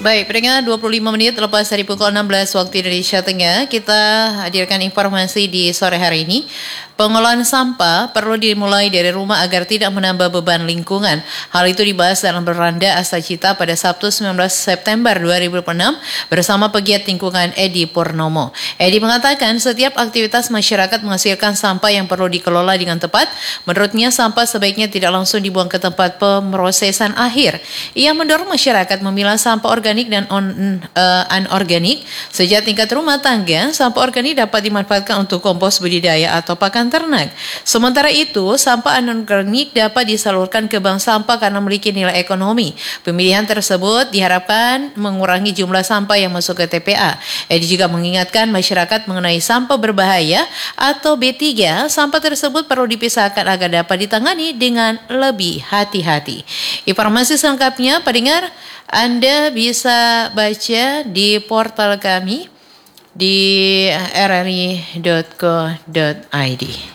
Baik, pendengar 25 menit lepas dari pukul 16 waktu Indonesia Tengah, kita hadirkan informasi di sore hari ini. Pengolahan sampah perlu dimulai dari rumah agar tidak menambah beban lingkungan. Hal itu dibahas dalam beranda Astacita pada Sabtu 19 September 2006 bersama pegiat lingkungan Edi Purnomo. Edi mengatakan setiap aktivitas masyarakat menghasilkan sampah yang perlu dikelola dengan tepat. Menurutnya sampah sebaiknya tidak langsung dibuang ke tempat pemrosesan akhir. Ia mendorong masyarakat memilah sampah organik dan anorganik. Sejak tingkat rumah tangga, sampah organik dapat dimanfaatkan untuk kompos budidaya atau pakan ternak. Sementara itu, sampah anorganik dapat disalurkan ke bank sampah karena memiliki nilai ekonomi. Pemilihan tersebut diharapkan mengurangi jumlah sampah yang masuk ke TPA. Edi juga mengingatkan masyarakat mengenai sampah berbahaya atau B3. Sampah tersebut perlu dipisahkan agar dapat ditangani dengan lebih hati-hati. Informasi selengkapnya, pendengar, Anda bisa baca di portal kami di rri.co.id.